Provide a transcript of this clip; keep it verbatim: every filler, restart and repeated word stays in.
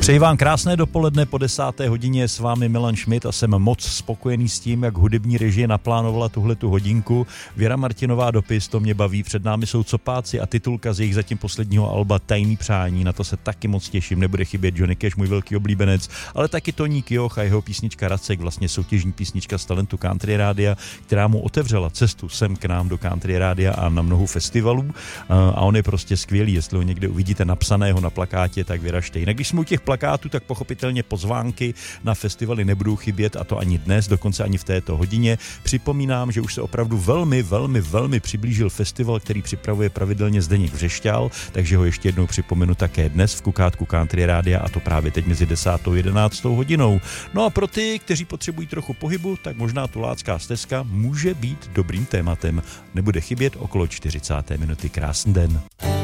Přeji vám krásné dopoledne, po desáté hodině s vámi Milan Šmit a jsem moc spokojený s tím, jak hudební režie naplánovala tuhletu hodinku. Věra Martinová dopis, to mě baví, před námi jsou Copáci a titulka z jejich zatím posledního alba Tajný přání, na to se taky moc těším, nebude chybět Johnny Cash, můj velký oblíbenec, ale taky Toník Joch a jeho písnička Racek, vlastně soutěžní písnička z talentu Country Rádia, která mu otevřela cestu sem k nám do Country Rádia a na mnoho festivalů a on je prostě skvělý, jestli ho někde uvidíte napsaného na plakátě, tak vyražte. Jinak když jsme u těch plakátů, tak pochopitelně pozvánky na festivaly nebudou chybět a to ani dnes, dokonce ani v této hodině. Připomínám, že už se opravdu velmi, velmi, velmi přiblížil festival, který připravuje pravidelně Zdeněk Vřešťál, takže ho ještě jednou připomenu také dnes v Kukátku Country Rádia a to právě teď mezi desátou a jedenáctou hodinou. No a pro ty, kteří potřebují trochu pohybu, tak možná Tulácká stezka může být dobrým tématem. Nebude chybět okolo čtyřicáté minuty. Krásný den.